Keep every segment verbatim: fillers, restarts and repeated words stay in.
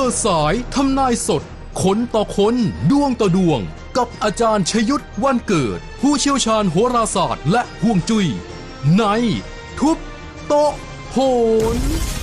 ดสายทำนายสดคนต่อคนดวงต่อดวงกับอาจารย์ชยุทธวันเกิดผู้เชี่ยวชาญโหราศาสตร์และฮวงจุ้ยในทุบโต๊ะโหน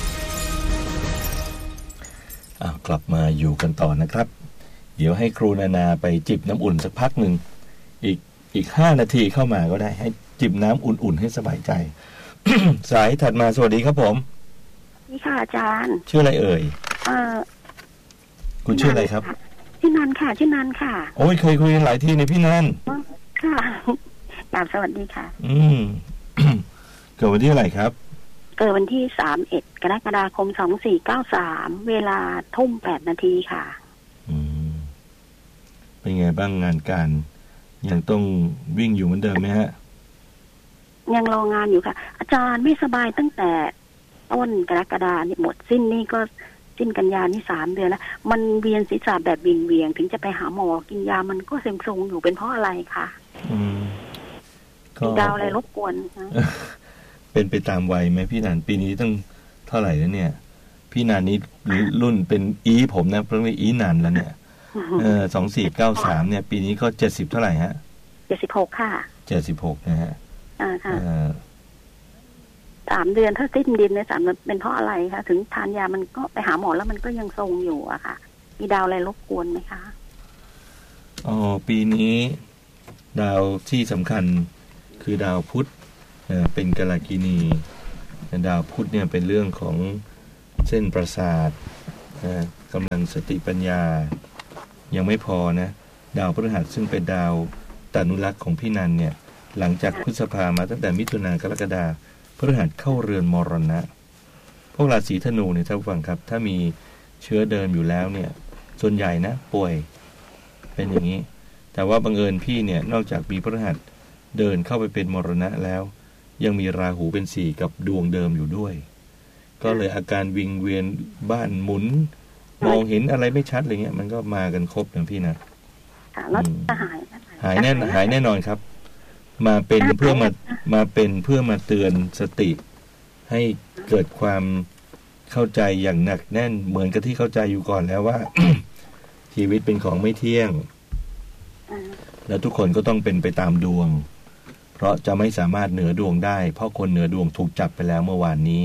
อ้าวกลับมาอยู่กันต่อนะครับเดี๋ยวให้ครูนานาไปจิบน้ำอุ่นสักพักหนึ่งอีกอีกห้านาทีเข้ามาก็ได้ให้จิบน้ำอุ่นๆให้สบายใจ สายถัดมาสวัสดีครับผมนี่ค่ะอาจารย์ชื่ออะไรเอ่ยเอ่อคุณชื่ออะไรครับชื่อนันค่ะชื่อนันค่ะโอ้ยเคยคุยกันหลายทีในพี่นันค่ะกราบสวัสดีค่ะอืม เกิดวันที่อะไรครับเกิดวันที่สามเอ็ดกรกฎาคมสองสี่เก้าสามเวลาทุ่มแปดนาทีค่ะอืมเป็นไงบ้างงานการยังต้องวิ่งอยู่เหมือนเดิมไหมฮะยังรองานอยู่ค่ะอาจารย์ไม่สบายตั้งแต่ต้นกรกฎาคมหมดสิ้นนี่ก็สิ้นกันยานี่สามเดือนแล้วมันเวียนศีรษะแบบวิงเวียงถึงจะไปหาหมอกินยามันก็เซ็งทรงอยู่เป็นเพราะอะไรคะอืมก็ดาวอะไรรบกวนนะเป็นไปตามวัยไหมพี่นันปีนี้ต้องเท่าไหร่แล้วเนี่ยพี่นันนี้รุ่นเป็นอีผมนะเพราะว่าอีนันแล้วเนี่ยเออสองสี่เก้าสามเนี่ยปีนี้ก็เจ็ดสิบเท่าไหร่ฮะเจ็ดสิบหกค่ะเจ็ดสิบหกนะฮะอ่าค่ะสามเดือนถ้าสิ้นดินในสามเดือนเป็นเพราะอะไรคะถึงทานยามันก็ไปหาหมอแล้วมันก็ยังทรงอยู่อะค่ะมีดาวอะไรรบกวนไหมคะอ๋อปีนี้ดาวที่สำคัญคือดาวพุธเป็นกาลกินีดาวพุธเนี่ยเป็นเรื่องของเส้นประสาทกำลังสติปัญญายังไม่พอนะดาวพฤหัสซึ่งเป็นดาวตานุรักษ์ของพี่นันเนี่ยหลังจากพฤษภามาตั้งแต่มิถุนายนกรกฎาคมพฤหัสเข้าเรือนมรณะพวกราศีธนูเนี่ยท่านผู้ฟังครับถ้ามีเชื้อเดิมอยู่แล้วเนี่ยส่วนใหญ่นะป่วยเป็นอย่างนี้แต่ว่าบังเอิญพี่เนี่ยนอกจากมีพฤหัสเดินเข้าไปเป็นมรณะแล้วยังมีราหูเป็นสี่กับดวงเดิมอยู่ด้วยก็เลยอาการวิงเวียนบ้านหมุนมองเห็นอะไรไม่ชัดอะไรเงี้ยมันก็มากันครบนะพี่นะแล้วจะหายหายแน่หายแน่นอนครับมาเป็นเพื่อมามาเป็นเพื่อมาเตือนสติให้เกิดความเข้าใจอย่างหนักแน่นเหมือนกับที่เข้าใจอยู่ก่อนแล้วว่า ชีวิตเป็นของไม่เที่ยงแล้วทุกคนก็ต้องเป็นไปตามดวงเพราะจะไม่สามารถเหนือดวงได้เพราะคนเหนือดวงถูกจับไปแล้วเมื่อวานนี้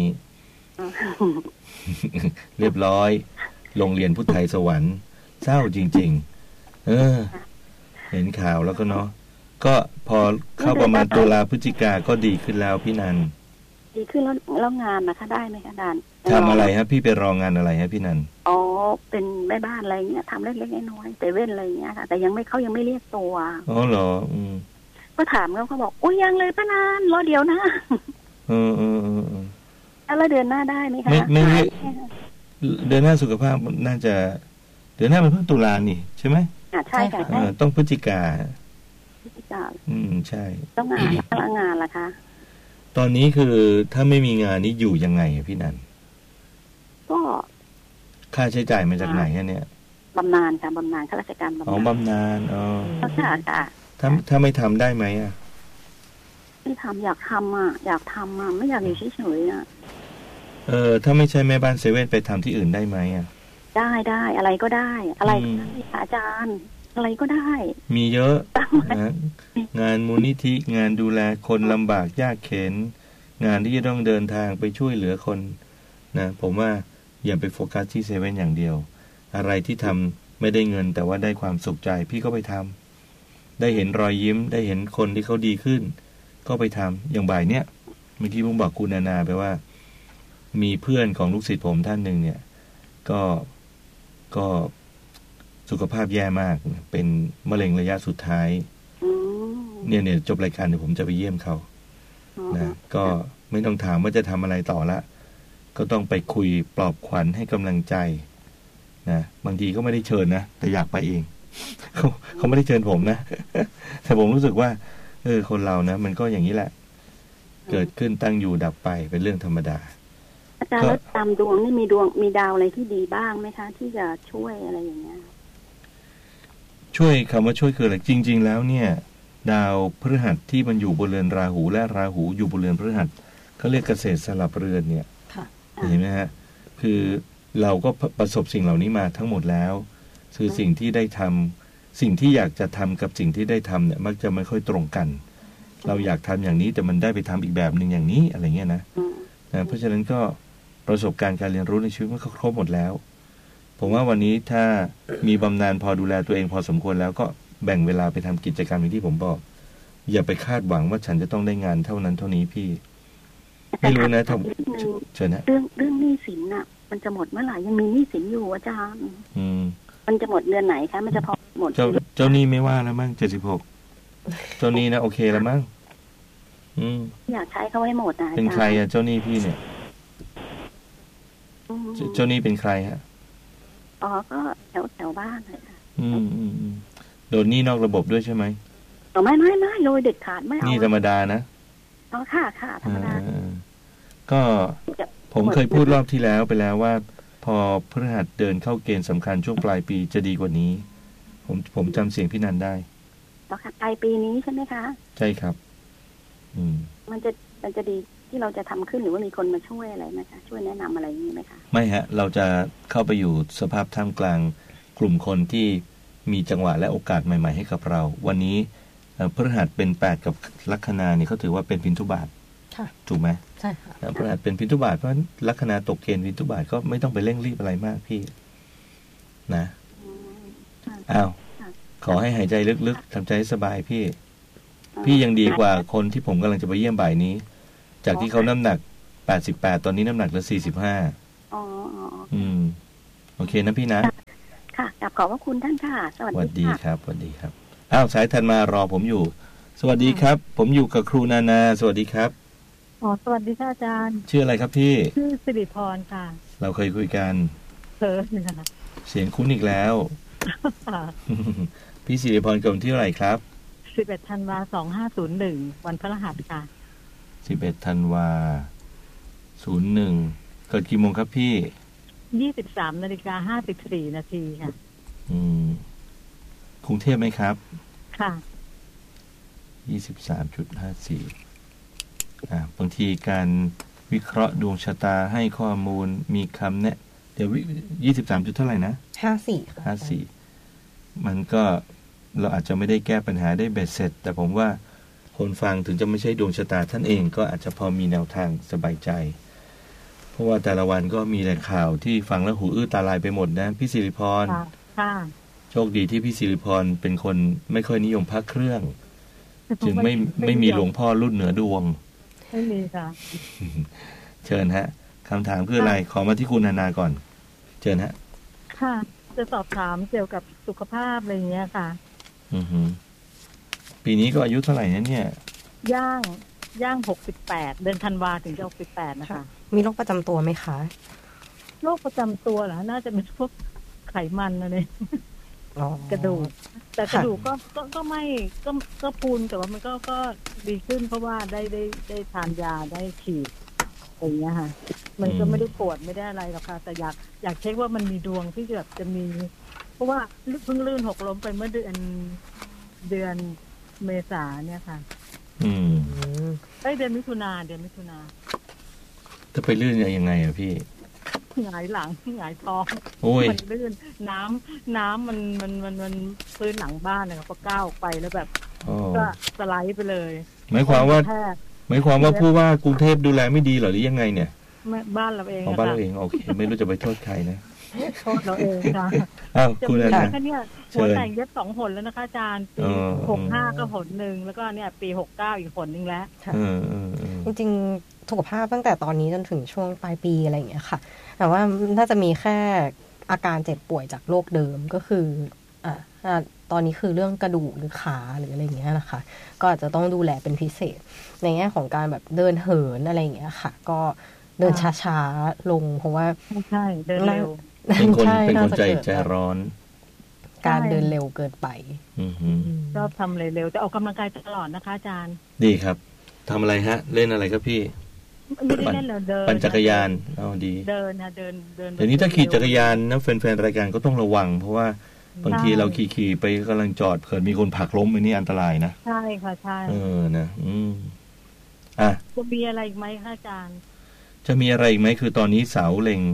เรียบร้อยโรงเรียนพุทธไทยสวรรค์เศร้าจริงๆเออเห็นข่าวแล้วก็เนาะก็พอเข้าประมาณตุลาพฤศจิกาก็ดีขึ้นแล้วพี่นันดีขึ้นแล้วแล้วงานนะคะได้ไหมคะดานทำอะไรฮะพี่ไปรองงานอะไรฮะพี่นันอ๋อเป็นแม่บ้านอะไรเงี้ยทำเล็กๆน้อยๆแต่เว้นอะไรเงี้ยค่ะแต่ยังไม่เขายังไม่เรียกตัวอ๋อเหรออืมก็ถามเขาเขาบอกอุ้ยยังเลยป้านานรอเดี๋ยวนะเออเออเออแล้วเดือนหน้าได้ไหมคะไม่ไม่เดือนหน้าสุขภาพน่าจะเดือนหน้ามันเพิ่งตุลานี่ใช่ไหมอ่าใช่ค่ะต้องพฤศจิกาพฤศจิกาอืมใช่ต้องงานแล้วงานล่ะคะตอนนี้คือถ้าไม่มีงานนี้อยู่ยังไงพี่นันก็ค่าใช้จ่ายมาจากไหนเนี่ยบำนาญค่ะบำนาญข้าราชการบำนาญอ๋อบำนาญอ๋อค่ะค่ะถ้าถ้าไม่ทำได้ไหมอ่ะไม่ทำอยากทำอ่ะอยากทำอ่ะไม่อยากอยู่เฉยๆอ่ะเออถ้าไม่ใช่แม่บ้านเซเว่นไปทำที่อื่นได้ไหมอ่ะได้ได้อะไรก็ได้อะไรก็ได้ค่ะอาจารย์อะไรก็ได้มีเยอะนะงานมูลนิธิงานดูแลคนลำบากยากเข็ญงานที่จะต้องเดินทางไปช่วยเหลือคนนะผมว่าอย่าไปโฟกัสที่เซเว่นอย่างเดียวอะไรที่ทำไม่ได้เงินแต่ว่าได้ความสุขใจพี่ก็ไปทำได้เห็นรอยยิ้มได้เห็นคนที่เขาดีขึ้นก็ไปทำอย่างบ่ายเนี้ยเมื่อกี้ผมบอกคุณนานาไปว่ามีเพื่อนของลูกศิษย์ผมท่านหนึ่งเนี่ยก็ก็สุขภาพแย่มากเป็นมะเร็งระยะสุดท้ายเนี่ยเนี่ยจบรายการเดี๋ยวผมจะไปเยี่ยมเขานะก็ไม่ต้องถามว่าจะทำอะไรต่อละก็ต้องไปคุยปลอบขวัญให้กำลังใจนะบางทีก็ไม่ได้เชิญนะแต่อยากไปเองเขาเขาไม่ได้เชิญผมนะแต่ผมรู้สึกว่าเออคนเรานะมันก็อย่างนี้แหละเกิดขึ้นตั้งอยู่ดับไปเป็นเรื่องธรรมดาอาจารย์แล้วตามดวงนี่มีดวงมีดาวอะไรที่ดีบ้างไหมคะที่จะช่วยอะไรอย่างเงี้ยช่วยคำว่าช่วยคืออะไรจริงๆแล้วเนี่ยดาวพฤหัสที่มันอยู่บนเรือนราหูและราหูอยู่บนเรือนพฤหัสเขาเรียกเกษตรสลับเรือนเนี่ยเห็นไหมฮะคือเราก็ประสบสิ่งเหล่านี้มาทั้งหมดแล้วคือสิ่งที่ได้ทำสิ่งที่อยากจะทำกับสิ่งที่ได้ทำเนี่ยมักจะไม่ค่อยตรงกันเราอยากทำอย่างนี้แต่มันได้ไปทำอีกแบบหนึ่งอย่างนี้อะไรเงี้ยนะนะเพราะฉะนั้นก็ประสบการณ์การเรียนรู้ในชีวิตมันก็ครบหมดแล้วผมว่าวันนี้ถ้ามีบำนาญพอดูแลตัวเองพอสมควรแล้วก็แบ่งเวลาไปทำกิจกรรมอย่างที่ผมบอกอย่าไปคาดหวังว่าฉันจะต้องได้งานเท่านั้นเท่านี้พี่ไม่รู้นะท่านเชิญนะเรื่องเรื่องหนี้สินน่ะมันจะหมดเมื่อไหร่ยังมีหนี้สินอยู่อาจารย์อืมมันจะหมดเดือนไหนคะมันจะพอหมดเจ้าเจ้าหนี้ไม่ว่าแล้วมั้งเจ็ดสิบหกเจ้าหนี้นะโอเคแล้วมั้งอืมอยากใช้เขาให้หมดนะเป็นใครอ่ะเจ้าหนี้พี่เนี่ยเจ้าหนี้เป็นใครฮะอ๋อก็แถวแถวบ้านเลยค่ะอืมอืมอืมโดนหนี้นอกระบบด้วยใช่ไหมอ๋อไม่ไม่ไม่โดยเด็ดขาดไม่เอาหนี้ธรรมดานะอ๋อค่ะค่ะธรรมดาก็ผมเคยพูดรอบที่แล้วไปแล้วว่าพอพฤหัสเดินเข้าเกณฑ์สำคัญช่วงปลายปีจะดีกว่านี้ผมผมจำเสียงพี่นันได้ต่อค่ะปลายปีนี้ใช่ไหมคะใช่ครับอืมมันจะมันจะดีที่เราจะทำขึ้นหรือว่ามีคนมาช่วยอะไรไหมคะช่วยแนะนำอะไรอย่างนี้ไหมคะไม่ฮะเราจะเข้าไปอยู่สภาพท่ามกลางกลุ่มคนที่มีจังหวะและโอกาสใหม่ๆให้กับเราวันนี้พฤหัสเป็นแปดกับลัคนาเนี่ยเขาถือว่าเป็นพินทุบาทถูกไหมใช่ค่ะพฤหัสเป็นพินทุบาทเพราะลัคนาตกเกณฑ์พินทุบาทก็ไม่ต้องไปเร่งรีบอะไรมากพี่นะอ้าวขอให้หายใจลึกๆทำใจให้สบายพี่พี่ยังดีกว่าคนที่ผมกำลังจะไปเยี่ยมบ่ายนี้จากที่เขาน้ำหนักแปดสิบแปดตอนนี้น้ำหนักเหลือสี่สิบห้าอ๋ออืมโอเคนะพี่นะค่ะกราบขอบพระคุณท่านค่ะสวัสดีครับสวัสดีครับอ้าวสายทันมารอผมอยู่สวัสดีครับผมอยู่กับครูนานาสวัสดีครับอ๋อสวัสดีค่ะอาจารย์ชื่ออะไรครับพี่ชื่อสิริพรค่ะเราเคยคุยกันเคยค่ะเสียงคุ้นอีกแล้วพี่สิริพรเกิดวันที่เท่าไหร่ครับสิบเอ็ดธันวาสองห้าศูนย์หนึ่งวันพฤหัสค่ะสิบเอ็ดธันวาศูนย์หนึ่งเกิดกี่โมงครับพี่ยี่สิบสามนาฬิกาห้าสิบสี่นาทีค่ะอืมกรุงเทพไหมครับค่ะยี่สิบสามจุดห้าสี่อ่าบางทีการวิเคราะห์ดวงชะตาให้ข้อมูลมีคำแนะเดี๋ยวยี่สิบสามจุดเท่าไหร่นะห้าสี่ห้าสี่มันก็เราอาจจะไม่ได้แก้ปัญหาได้เบ็ดเสร็จแต่ผมว่าคนฟังถึงจะไม่ใช่ดวงชะตาท่านเองก็อาจจะพอมีแนวทางสบายใจเพราะว่าแต่ละวันก็มีแต่ข่าวที่ฟังแล้วหูอื้อตาลายไปหมดนะพี่สิริพรค่ะโชคดีที่พี่สิริพรเป็นคนไม่ค่อยนิยมพระเครื่องจึงไม่ไม่มีหลวงพ่อรุ่นเหนือดวงไม่มีค่ะเชิญฮะคำถามคืออะไรขอมาที่คุณนานาก่อนเชิญฮะค่ะจะสอบถามเกี่ยวกับสุขภาพอะไรอย่างเงี้ยค่ะอือฮึปีนี้ก็อายุเท่าไหร่นั้นเนี่ยย่างย่างหกสิบแปดเดือนธันวาถึงจะหกสิบแปดนะคะมีโรคประจำตัวไหมคะโรคประจำตัวเหรอน่าจะเป็นพวกไขมันอะไรกระดูกแต่กระดูกก็ก็ก็ไม่ก็ก็ปูนแต่ว่ามันก็ก็ดีขึ้นเพราะว่าได้ได้ได้ทานยาได้ฉีดอย่างเงี้ยค่ะมันก็ไม่ได้ปวดไม่ได้อะไรหรอกค่ะแต่อยากอยากเช็คว่ามันมีดวงที่แบบจะมีเพราะว่าเพิ่งลื่นหกล้มไปเมื่อเดือนเดือนเมษาเนี่ยค่ะอืมไอ้เดือนมิถุนาเดือนมิถุนาจะไปลื่นยังไงอะพี่หงายหลังหงายท้องมันลื่นน้ำน้ำมันมันมันมันพื้นหลังบ้านนะครับพอก้าวไปแล้วแบบก็สไลด์ไปเลยหมายความว่าหมายความว่าผู้ว่ากรุงเทพดูแลไม่ดีหรอหรือยังไงเนี่ยบ้านเราเองบ้านเราเองโอเคไม่รู้จะไปโทษใครนะโทษเราเองค่ะอ้าวคุณอะไรนะเนี่ยหัวแต่งเย็บสองหนแล้วนะคะอาจารย์ปีหกห้าก็หนหนึ่งแล้วก็เนี่ยปีหกเก้าอีกหนหนึ่งแล้วจริงๆสุขภาพตั้งแต่ตอนนี้จนถึงช่วงปลายปีอะไรอย่างเงี้ยค่ะแต่ว่าน่าจะมีแค่อาการเจ็บป่วยจากโรคเดิมก็คืออ่าตอนนี้คือเรื่องกระดูกหรือขาหรืออะไรอย่างเงี้ยนะคะก็อาจจะต้องดูแลเป็นพิเศษในแง่ของการแบบเดินเหินอะไรอย่างเงี้ยค่ะก็เดินช้าๆลงเพราะว่าใช่เดินเร็วเป็นคนเป็นคนใจใจร้อนการเดินเร็วเกินไปชอบทำเร็วๆแต่ออกกำลังกายตลอดนะคะอาจารย์ดีครับทำอะไรฮะเล่นอะไรครับพี่ไม่ได้เล่นเราเดินปั่นจักรยานเอาดีเดินนะเดินเดินเดี๋ยวนี้ถ้าขี่จักรยานนะแฟนๆรายการก็ต้องระวังเพราะว่าบางทีเราขี่ๆไปกำลังจอดเกิดมีคนผลักล้มไปนี่อันตรายนะใช่ค่ะใช่เออนะอืมอ่ะจะมีอะไรอีกไหมคะอาจารย์จะมีอะไรอีกไหมคือตอนนี้เสาเล็ง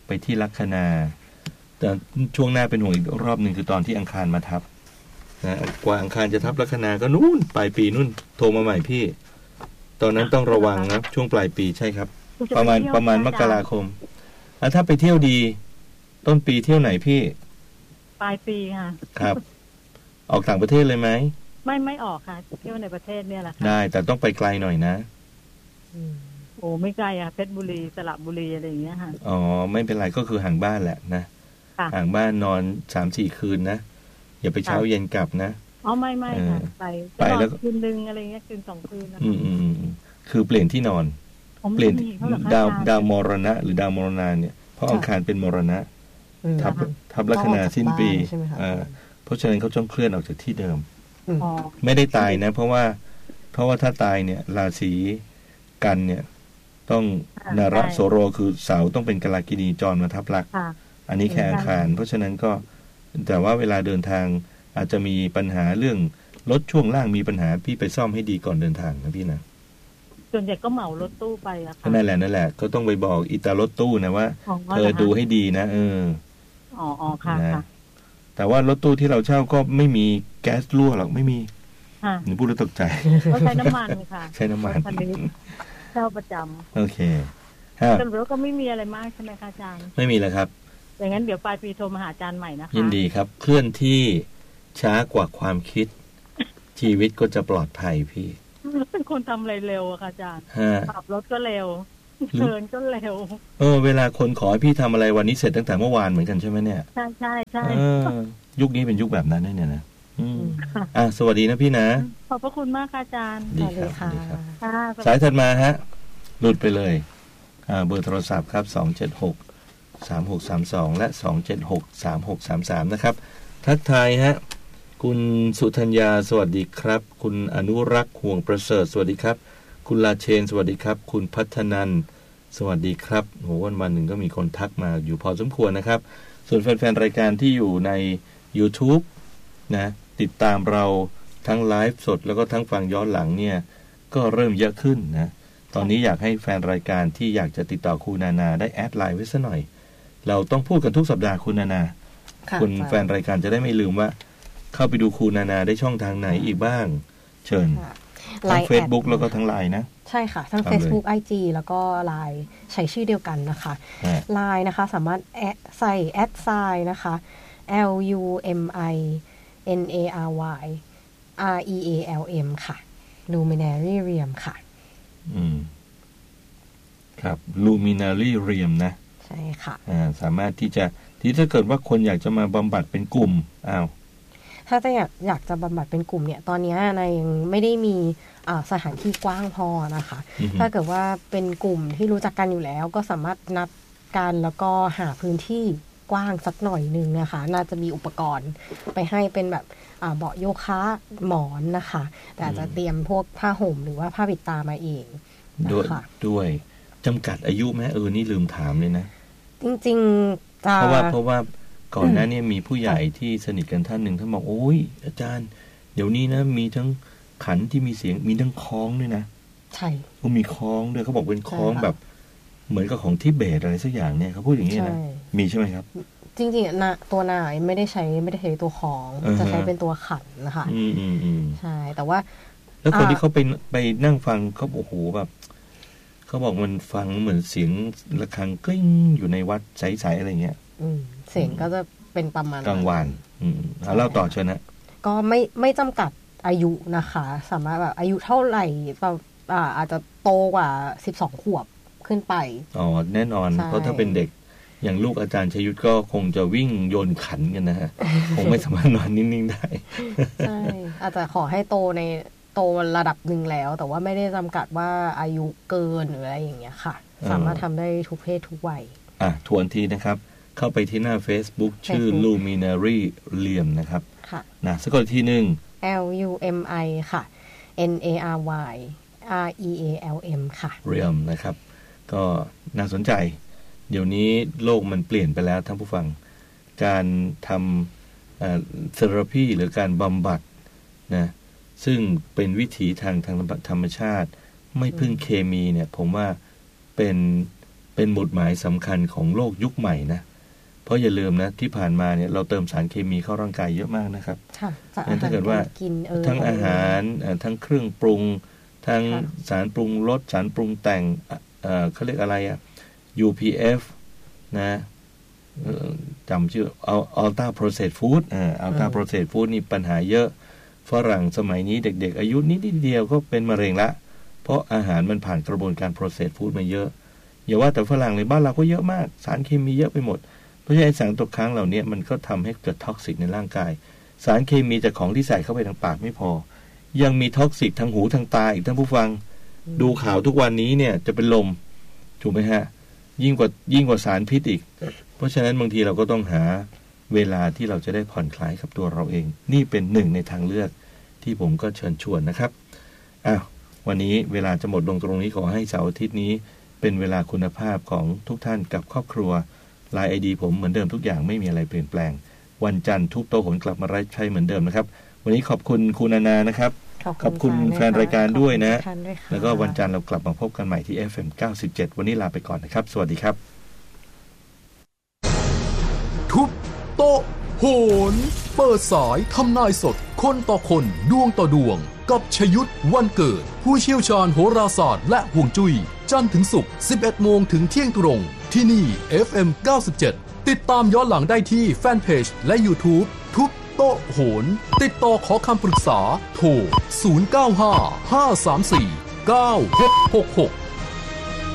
ไปที่ลัคนาแต่ช่วงหน้าเป็นห่วงอีกรอบหนึ่งคือตอนที่อังคารมาทับนะกว่าอังคารจะทับลัคนาก็นู่นปลายปีนู่นโทรมาใหม่พี่ตอนนั้นต้องระวังนะช่วงปลายปีใช่ครับประมาณประมาณมกราคมแล้วถ้าไปเที่ยวดีต้นปีเที่ยวไหนพี่ปลายปีค่ะครับออกต่างประเทศเลยไหมไม่ไม่ออกค่ะเที่ยวในประเทศเนี่ยแหละค่ะได้แต่ต้องไปไกลหน่อยนะโอ้ไม่ไกลอ่ะเพชรบุรีสระบุรีอะไรอย่างเงี้ยค่ะอ๋อไม่เป็นไรก็คือห่างบ้านแหละนะห่างบ้านนอนสามสี่คืนนะอย่าไปเช้าเย็นกลับนะอ๋อไม่ไม่ค่ะไปไปแล้วคืนนึงอะไรเงี้ยคืนสองคืนนะอืมอืมคือเปลี่ยนที่นอนเปลี่ยนดาวดาวมรณะหรือดาวมรณะเนี่ยเพราะอังคารเป็นมรณะทับทับลัคนาสิ้นปีอ่าเพราะฉะนั้นเขาต้องเคลื่อนออกจากที่เดิมไม่ได้ตายนะเพราะว่าเพราะว่าถ้าตายเนี่ยราศีกันเนี่ยต้องนารโสโรคือเสาต้องเป็นกลากินีจรมาทับลักอันนี้แค่อังคารเพราะฉะนั้นก็แต่ว่าเวลาเดินทางอาจจะมีปัญหาเรื่องรถช่วงล่างมีปัญหาพี่ไปซ่อมให้ดีก่อนเดินทางนะพี่นะส่วนใหญ่ก็เหมารถตู้ไปอะค่ะนั่นแหละนั่นแหละก็ต้องไปบอกอีตารถตู้นะว่าเธอดูให้ดีนะเอออ๋ออ๋อค่ะค่ะแต่ว่ารถตู้ที่เราเช่าก็ไม่มีแก๊สรั่วหรอกไม่มีหนูพูดแล้วตกใจก็ใช้น้ำมันค่ะใช้น้ำมันเช่าประจำโอเคแต่แล้วก็ไม่มีอะไรมากใช่ไหมคะอาจารย์ไม่มีแล้วครับอย่างนั้นเดี๋ยวปลายปีโทรมาหาอาจารย์ใหม่นะคะยินดีครับเคลื่อนที่ช้ากว่าความคิดชีวิตก็จะปลอดภัยพี่เป็นคนทำอะไรเร็วอะค่ะอาจารย์ขับรถก็เร็วเดินก็เร็วเออเวลาคนขอให้พี่ทำอะไรวันนี้เสร็จตั้งแต่เมื่อวานเหมือนกันใช่ไหมเนี่ยใช่ใช่ใช่ยุคนี้เป็นยุคแบบนั้นเนี่ยนะอ่ะสวัสดีนะพี่นะขอบพระคุณมากค่ะอาจารย์ดีครับดีครับสายถัดมาฮะหลุดไปเลยอ่าเบอร์โทรศัพท์ครับสองเจ็ดหกสามหกสามสองและสองเจ็ดหกสามหกสามสามนะครับทักทายฮะคุณสุธัญญาสวัสดีครับคุณอนุรักษ์ห่วงประเสริฐสวัสดีครับคุณลาเชนสวัสดีครับคุณพัฒนันสวัสดีครับโหวันวันหนึ่งก็มีคนทักมาอยู่พอสมควรนะครับส่วนแฟนๆรายการที่อยู่ใน YouTube นะติดตามเราทั้งไลฟ์สดแล้วก็ทั้งฟังย้อนหลังเนี่ยก็เริ่มเยอะขึ้นนะตอนนี้อยากให้แฟนรายการที่อยากจะติดต่อครูนานาได้แอดไลน์ไว้ซะหน่อยเราต้องพูดกันทุกสัปดาห์คุณนานาคุณแฟนรายการจะได้ไม่ลืมว่าเข้าไปดูครูนานาได้ช่องทางไหนอีกบ้างเชิญทั้ง Facebook แล้วก็ทั้ง ไลน์ นะใช่ค่ะทั้ง Facebook ไอ จี แล้วก็ ไลน์ ใช้ชื่อเดียวกันนะคะ ไลน์ นะคะสามารถแอดใส่แอดไซน์นะคะ L U M I N A R Y R E A L M ค่ะ Luminary Realm ค่ะอืมครับ Luminary Realm นะใช่ค่ะอ่าสามารถที่จะที่ถ้าเกิดว่าคนอยากจะมาบำบัดเป็นกลุ่มอ้าวถ้าจะอยากอยากจะบำบัดเป็นกลุ่มเนี่ยตอนนี้นายยังไม่ได้มีสถานที่กว้างพอนะคะ ถ้าเกิดว่าเป็นกลุ่มที่รู้จักกันอยู่แล้วก็สามารถนัดกันแล้วก็หาพื้นที่กว้างสักหน่อยนึงนะคะน่าจะมีอุปกรณ์ไปให้เป็นแบบเบาะโยคะหมอนนะคะแต่อาจจะเตรียมพวกผ้าห่มหรือว่าผ้าปิดตามาเองด้วยด้วยจำกัดอายุไหมเออนี่ลืมถามเลยนะจริงๆเพราะว่าเพราะว่าก่อนหน้านี้มีผู้ใหญ่ที่สนิทกันท่านหนึ่งท่านบอกโอ้ยอาจารย์เดี๋ยวนี้นะมีทั้งขันที่มีเสียงมีทั้งคล้องด้วยนะใช่เขามีคล้องด้วยเขาบอกเป็นคล้องแบบเหมือนกับของทิเบตอะไรสักอย่างเนี่ยเขาพูดอย่างนี้นะมีใช่ไหมครับจริงๆนะตัวนายไม่ได้ใช้ไม่ได้ใช้ตัวคล้องจะใช้เป็นตัวขันนะคะอืมอืมอืมใช่แต่ว่าแล้วคนที่เขาไปไปนั่งฟังเขาโอ้โหแบบเขาบอกมันฟังเหมือนเสียงระฆังกลิ้งอยู่ในวัดใสๆอะไรเงี้ยเสียงก็จะเป็นประมาณกลางวันอืมเล่าต่อเชิญนะก็ไม่ไม่จำกัดอายุนะคะสามารถแบบอายุเท่าไหร่อ่าอาจจะโตกว่าสิบสองขวบขึ้นไปอ๋อแน่นอนเพราะถ้าเป็นเด็กอย่างลูกอาจารย์ชยุทธก็คงจะวิ่งโยนขันกันนะฮะ คงไม่สามารถนอนนิ่งๆได้ใช่อาจจะขอให้โตในโตระดับหนึ่งแล้วแต่ว่าไม่ได้จำกัดว่าอายุเกินหรืออะไรอย่างเงี้ยค่ะสามารถทำได้ทุกเพศทุกวัยอ่ะทวนทีนะครับเข้าไปที่หน้า Facebook ชื่อ Luminary Realm นะครับค่ะนะสะกดที่หนึ่ง L U M I ค่ะ N A R Y R E A L M ค่ะ Realm นะครับก็น่าสนใจเดี๋ยวนี้โลกมันเปลี่ยนไปแล้วท่านผู้ฟังการทำเอ่อเทอราพีหรือการบำบัดนะซึ่งเป็นวิถีทางทางธรรมชาติไม่พึ่งเคมีเนี่ยผมว่าเป็นเป็นหมุดหมายสำคัญของโลกยุคใหม่นะเพราะอย่าลืมนะที่ผ่านมาเนี่ยเราเติมสารเคมีเข้าร่างกายเยอะมากนะครับงั้นถ้าเกิดว่าทั้งอาหารทั้งเครื่องปรุงทั้งสารปรุงรสสารปรุงแต่งเอ่อเขาเรียกอะไรอ่ะ ยู พี เอฟ นะจำชื่อ Ultra Processed Food อ่า Ultra Processed Food นี่ปัญหาเยอะฝรั่งสมัยนี้เด็กๆอายุนิดเดียวก็เป็นมะเร็งละเพราะอาหารมันผ่านกระบวนการ Processed Food มาเยอะอย่าว่าแต่ฝรั่งเลยบ้านเราก็เยอะมากสารเคมีเยอะไปหมดเพราะฉะนั้นสารตกค้างเหล่านี้มันก็ทำให้เกิดท็อกซิกในร่างกายสารเคมีจากของที่ใส่เข้าไปทางปากไม่พอยังมีท็อกซิกทางหูทางตาอีกท่านผู้ฟังดูข่าวทุกวันนี้เนี่ยจะเป็นลมถูกไหมฮะยิ่งกว่ายิ่งกว่าสารพิษอีกเพราะฉะนั้นบางทีเราก็ต้องหาเวลาที่เราจะได้ผ่อนคลายกับตัวเราเองนี่เป็นหนึ่งในทางเลือกที่ผมก็เชิญชวนนะครับอ้าววันนี้เวลาจะหมดลงตรงนี้ขอให้เสาร์อาทิตย์นี้เป็นเวลาคุณภาพของทุกท่านกับครอบครัวไลน์ ไอ ดี ผมเหมือนเดิมทุกอย่างไม่มีอะไรเปลี่ยนแปลงวันจันทร์ทุกโต๊ะหนกลับมาไร้ใช้เหมือนเดิมนะครับวันนี้ขอบคุณคุณนานานะครับขอบคุณแฟนรายการด้วยนะแล้วก็วันจันทร์เรากลับมาพบกันใหม่ที่ เอฟ เอ็ม เก้าสิบเจ็ดวันนี้ลาไปก่อนนะครับสวัสดีครับทุบโต๊ะโหนเปิดสายทำนายสดคนต่อคนดวงต่อดวงกับชยุทธวันเกิดผู้เชี่ยวชาญโหราศาสตร์และห่วงจุ้ยจันทร์ถึงศุกร์ สิบเอ็ดโมงถึงเที่ยงตรงที่นี่ เอฟ เอ็ม เก้าสิบเจ็ดติดตามย้อนหลังได้ที่แฟนเพจและ YouTube ทุบโต๊ะโหนติดต่อขอคำปรึกษาโทรศูนย์ เก้า ห้า ห้า สาม สี่ เก้า หก หก หก